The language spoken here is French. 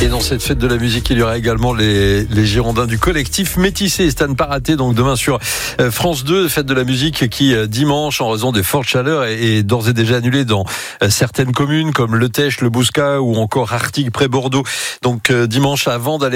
Et dans cette fête de la musique, il y aura également les Girondins du collectif Métissé. C'est à ne pas rater, donc demain sur France 2, fête de la musique qui dimanche, en raison des fortes chaleurs, est d'ores et déjà annulée dans certaines communes comme Le Tech, Le Bouscat ou encore Artigues près Bordeaux. Donc dimanche, avant d'aller